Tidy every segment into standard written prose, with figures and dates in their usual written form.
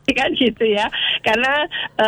kan gitu ya. Karena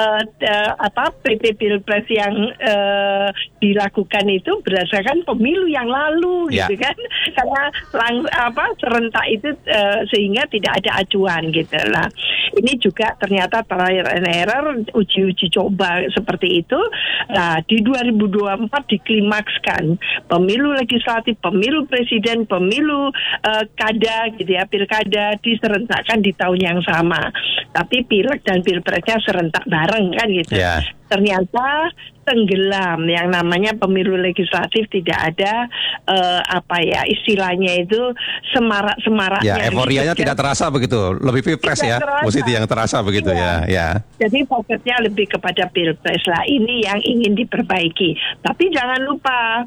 PT Pilpres yang dilakukan itu berdasarkan pemilu yang lalu gitu kan. Karena serentak itu sehingga tidak ada acuan gitu lah. Ini juga ternyata trial and error, uji coba seperti itu. Nah, di 2024 diklimakskan pemilu legislatif, pemilu presiden, pemilu kada gitu ya, pilkada diserentakkan di tahun yang sama. Tapi pileg dan pilpresnya serentak bareng kan gitu. Ternyata tenggelam, yang namanya pemilu legislatif tidak ada istilahnya itu semarak-semaraknya. Ya, euforianya tidak terasa begitu, lebih pilpres ya, posisi yang terasa begitu ya. Jadi fokusnya lebih kepada pilpres lah, ini yang ingin diperbaiki. Tapi jangan lupa,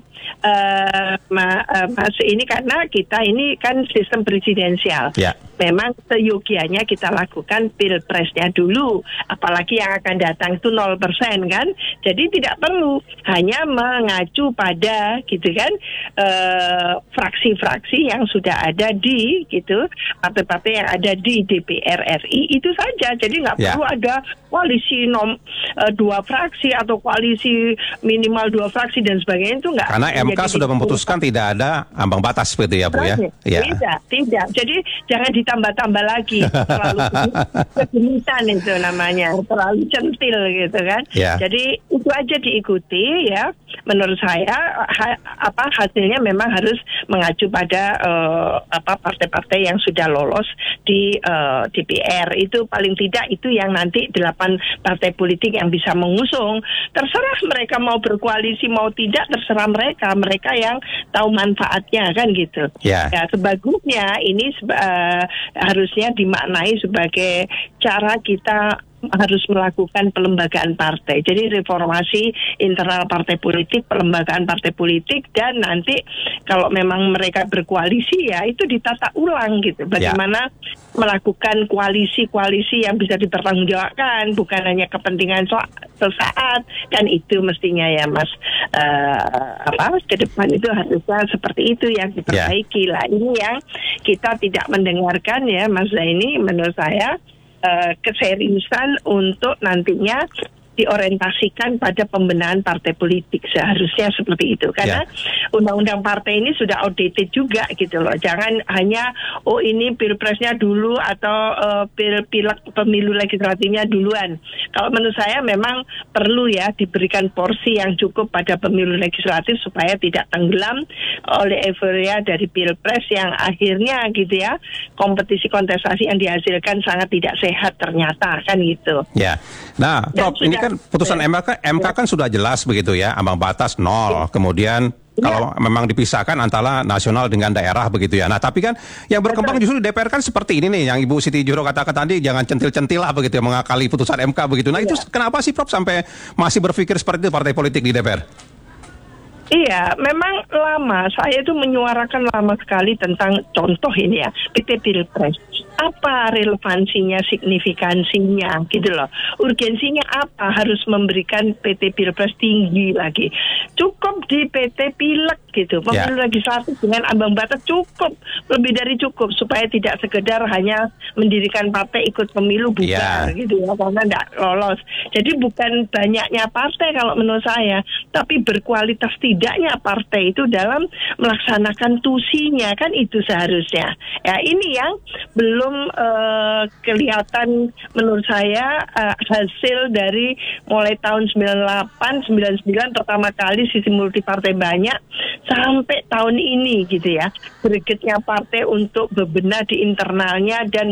Mas, ini karena kita ini kan sistem presidensial. Memang seyogianya kita lakukan pilpresnya dulu, apalagi yang akan datang itu 0% kan. Jadi tidak perlu hanya mengacu pada gitu kan fraksi-fraksi yang sudah ada di gitu, partai-partai yang ada di DPR RI itu saja. Jadi nggak perlu ada koalisi 2 fraksi atau koalisi minimal 2 fraksi dan sebagainya, itu nggak. Karena MK sudah memutuskan tidak ada ambang batas seperti ya, Bu ya. Tidak. Jadi jangan ditambah-tambah lagi, terlalu kegenitan itu namanya, terlalu centil gitu kan. Jadi itu aja diikuti ya. Menurut saya hasilnya memang harus mengacu pada partai-partai yang sudah lolos di DPR. Itu paling tidak itu yang nanti 8 partai politik yang bisa mengusung. Terserah mereka mau berkoalisi mau tidak, terserah mereka yang tahu manfaatnya kan gitu. Ya, sebagusnya ini harusnya dimaknai sebagai cara kita harus melakukan pelembagaan partai. Jadi reformasi internal partai politik, pelembagaan partai politik, dan nanti kalau memang mereka berkoalisi ya itu ditata ulang gitu. Bagaimana melakukan koalisi-koalisi yang bisa dipertanggungjawabkan, bukan hanya kepentingan sesaat, kan itu mestinya ya Mas. Ke depan itu harusnya seperti itu yang diperbaiki lah. Ini yang kita tidak mendengarkan ya Mas Zaini, menurut saya keseriusan untuk nantinya diorientasikan pada pembenahan partai politik, seharusnya seperti itu. Karena undang-undang partai ini sudah outdated juga gitu loh. Jangan hanya ini pilpresnya dulu atau pileg pemilu legislatifnya duluan. Kalau menurut saya memang perlu ya diberikan porsi yang cukup pada pemilu legislatif supaya tidak tenggelam oleh euforia dari pilpres yang akhirnya gitu ya, kompetisi kontestasi yang dihasilkan sangat tidak sehat ternyata kan gitu. Nah, Prof, ini kan putusan MK kan sudah jelas begitu ya, ambang batas 0. Kemudian kalau memang dipisahkan antara nasional dengan daerah begitu ya. Nah, tapi kan yang berkembang justru di DPR kan seperti ini nih, yang Ibu Siti Juro katakan tadi, jangan centil-centil lah begitu ya, mengakali putusan MK begitu. Nah, itu kenapa sih Prof sampai masih berpikir seperti itu partai politik di DPR? Iya, memang lama. Saya itu menyuarakan lama sekali tentang contoh ini ya, PT Pilpres. Apa relevansinya, signifikansinya gitu loh. Urgensinya apa harus memberikan PT Pilpres tinggi lagi. Cukup di PT Pileg gitu. Pemilu legislatif dengan ambang batas cukup. Lebih dari cukup. Supaya tidak sekedar hanya mendirikan partai ikut pemilu bubar gitu ya. Karena tidak lolos. Jadi bukan banyaknya partai kalau menurut saya. Tapi berkualitas tidaknya partai itu dalam melaksanakan tusinya. Kan itu seharusnya. Ya ini yang belum kelihatan menurut saya hasil dari mulai tahun 98, 99 pertama kali sistem multipartai banyak sampai tahun ini gitu ya. Gregetnya partai untuk bebenah di internalnya dan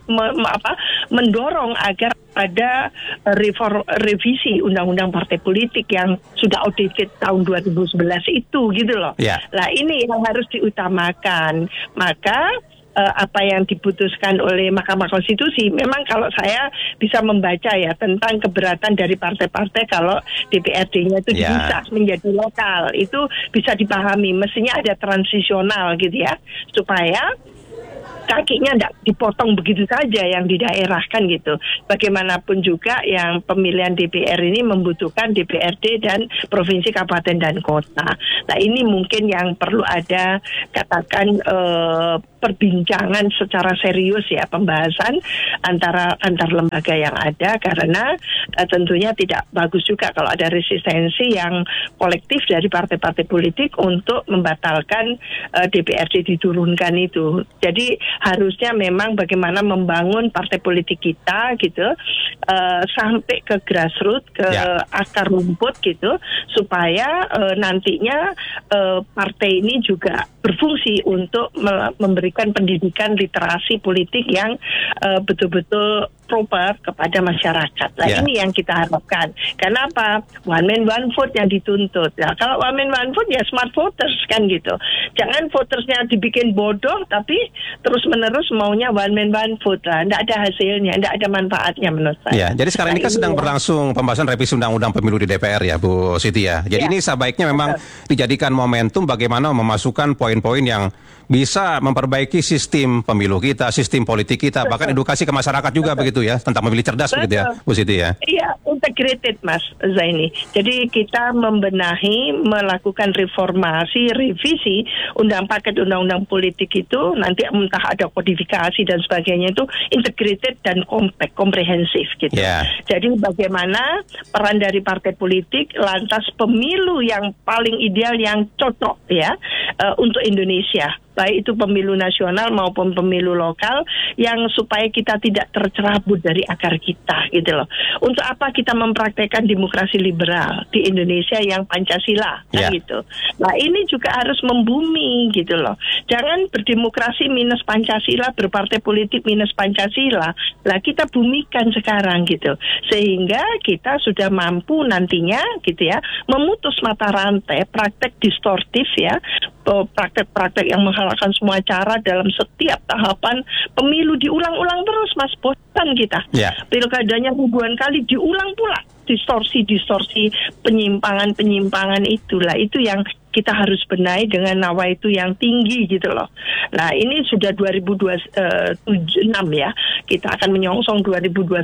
mendorong agar ada revisi undang-undang partai politik yang sudah outdated tahun 2011 itu gitu loh. Nah ini yang harus diutamakan. Maka apa yang diputuskan oleh Mahkamah Konstitusi, memang kalau saya bisa membaca ya tentang keberatan dari partai-partai kalau DPRD-nya itu bisa menjadi lokal, itu bisa dipahami. Mestinya ada transisional gitu ya, supaya kakinya tidak dipotong begitu saja yang di daerah kan gitu. Bagaimanapun juga yang pemilihan DPR ini membutuhkan DPRD dan provinsi, kabupaten dan kota. Nah ini mungkin yang perlu ada katakan perbincangan secara serius ya, pembahasan antar lembaga yang ada, karena tentunya tidak bagus juga kalau ada resistensi yang kolektif dari partai-partai politik untuk membatalkan DPRD diturunkan itu. Jadi harusnya memang bagaimana membangun partai politik kita gitu sampai ke grassroots, ke akar rumput gitu, supaya nantinya partai ini juga berfungsi untuk memberikan pendidikan literasi politik yang betul-betul proper kepada masyarakat. Nah ini yang kita harapkan. Kenapa? One man one vote yang dituntut. Nah, kalau one man one vote ya smart voters kan gitu. Jangan votersnya dibikin bodoh tapi terus menerus maunya one man one vote lah. Tidak ada hasilnya, tidak ada manfaatnya menurut saya. Ya, jadi sekarang ini kan sedang berlangsung pembahasan revisi undang-undang pemilu di DPR ya Bu Siti ya. Jadi ini sebaiknya memang dijadikan momentum bagaimana memasukkan poin-poin yang bisa memperbaiki sistem pemilu kita, sistem politik kita, bahkan edukasi ke masyarakat juga begitu ya, tentang memilih cerdas begitu ya, Bu Siti ya. Iya, integrated Mas Zaini. Jadi kita membenahi, melakukan reformasi, revisi paket undang-undang politik itu, nanti entah ada kodifikasi dan sebagainya, itu integrated dan komprehensif gitu. Jadi bagaimana peran dari partai politik, lantas pemilu yang paling ideal, yang cocok ya untuk Indonesia, baik itu pemilu nasional maupun pemilu lokal, yang supaya kita tidak tercerabut dari akar kita gitu loh. Untuk apa kita mempraktekkan demokrasi liberal di Indonesia yang Pancasila kan gitu. Nah ini juga harus membumi gitu loh. Jangan berdemokrasi minus Pancasila, berpartai politik minus Pancasila. Lah kita bumikan sekarang gitu. Sehingga kita sudah mampu nantinya gitu ya, memutus mata rantai praktek distortif ya, praktek-praktek yang menghalalkan semua cara dalam setiap tahapan pemilu, diulang-ulang terus Mas, bosan kita. Pilkadanya ribuan kali diulang pula, distorsi penyimpangan itulah, itu yang kita harus benahi dengan nawaitu yang tinggi gitu loh. Nah ini sudah 2026 ya, kita akan menyongsong 2029.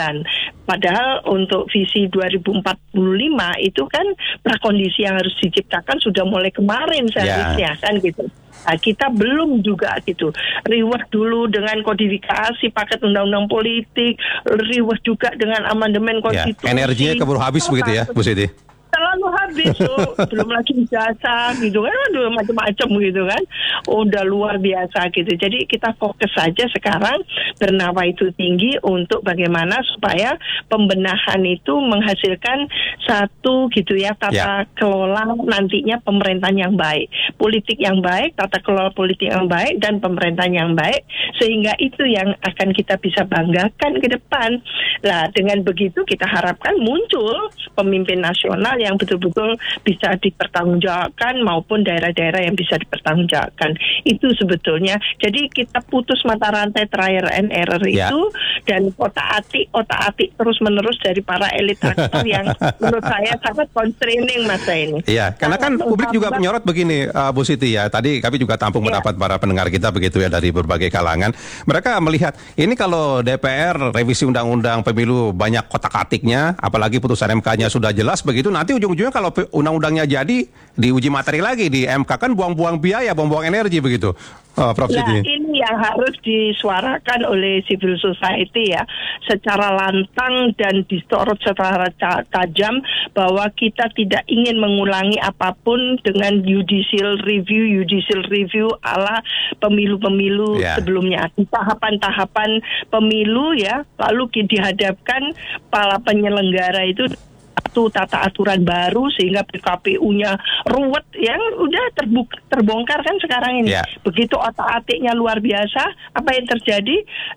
Padahal untuk visi 2045 itu kan prakondisi yang harus diciptakan sudah mulai kemarin seharusnya kan gitu. Nah, kita belum juga gitu. Riwah dulu dengan kodifikasi paket undang-undang politik, riwah juga dengan amandemen konstitusi. Energinya keburu habis begitu ya, Bu Siti? Terlalu habis tuh, belum lagi jasa gitu kan, aduh macam-macam gitu kan, udah luar biasa gitu. Jadi kita fokus saja sekarang bernawaitu tinggi untuk bagaimana supaya pembenahan itu menghasilkan satu gitu ya, tata kelola nantinya pemerintahan yang baik, politik yang baik, tata kelola politik yang baik dan pemerintahan yang baik, sehingga itu yang akan kita bisa banggakan ke depan. Nah dengan begitu kita harapkan muncul pemimpin nasional yang betul-betul bisa dipertanggungjawabkan maupun daerah-daerah yang bisa dipertanggungjawabkan. Itu sebetulnya. Jadi kita putus mata rantai trial and error itu, dan otak-atik terus-menerus dari para elit aktor yang menurut saya sangat constraining masa ini. Iya, karena kan publik juga menyorot begini, Bu Siti ya. Tadi kami juga tampung pendapat para pendengar kita begitu ya, dari berbagai kalangan. Mereka melihat ini kalau DPR revisi undang-undang pemilu banyak kotak-atiknya, apalagi putusan MK-nya sudah jelas begitu, nanti ujung-ujungnya kalau undang-undangnya jadi diuji materi lagi di MK, kan buang-buang biaya, buang-buang energi begitu, Prof. Siti. Ini yang harus disuarakan oleh civil society ya, secara lantang dan disorot secara tajam, bahwa kita tidak ingin mengulangi apapun dengan judicial review ala pemilu-pemilu sebelumnya. Di tahapan-tahapan pemilu ya, lalu dihadapkan para penyelenggara itu tata aturan baru sehingga PKPU-nya ruwet, yang udah terbongkar kan sekarang ini. Begitu otak-atiknya luar biasa, apa yang terjadi?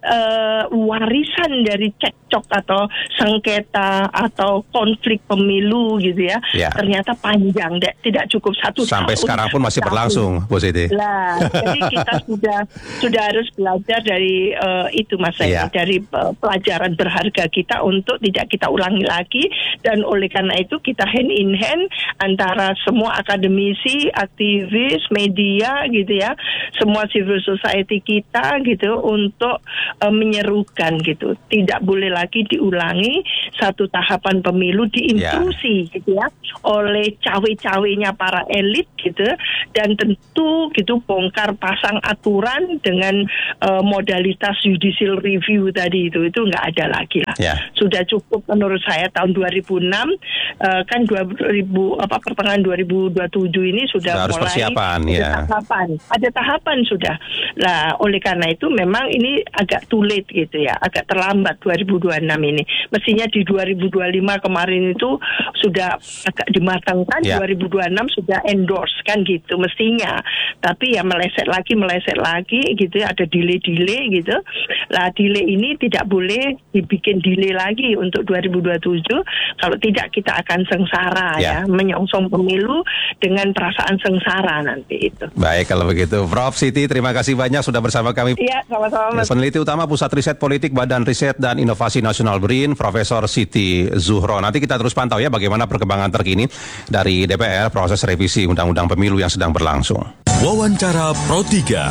Warisan dari cekcok atau sengketa atau konflik pemilu gitu ya. Ternyata panjang, tidak cukup satu sampai tahun. Sampai sekarang pun masih berlangsung, Bu Siti. Jadi kita sudah harus belajar dari itu Mas, dari pelajaran berharga kita untuk tidak kita ulangi lagi, dan oleh karena itu kita hand in hand antara semua akademisi, aktivis, media gitu ya, semua civil society kita gitu untuk menyerukan gitu. Tidak boleh lagi diulangi satu tahapan pemilu diintrusi gitu ya oleh cawe-cawenya para elit gitu, dan tentu gitu bongkar pasang aturan dengan modalitas judicial review tadi itu nggak ada lagi lah. Sudah cukup menurut saya tahun 2006 kan pertengahan 2027 ini sudah harus mulai persiapan, ada tahapan sudah. Nah, oleh karena itu memang ini agak too late gitu ya, agak terlambat 2026 ini. Mestinya di 2025 kemarin itu sudah agak dimatangkan, 2026 sudah endorse kan gitu mestinya. Tapi ya meleset lagi gitu ya, ada delay gitu. Lah delay ini tidak boleh dibikin delay lagi untuk 2027, kalau tidak kita akan sengsara ya, menyongsong pemilu dengan perasaan sengsara nanti itu. Baik kalau begitu, Prof. Siti, terima kasih banyak sudah bersama kami. Iya, sama-sama. Peneliti utama Pusat Riset Politik Badan Riset dan Inovasi Nasional BRIN, Profesor Siti Zuhro. Nanti kita terus pantau ya bagaimana perkembangan terkini dari DPR proses revisi Undang-Undang Pemilu yang sedang berlangsung. Wawancara Pro 3.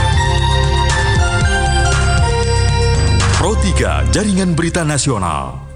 Pro 3 Jaringan Berita Nasional.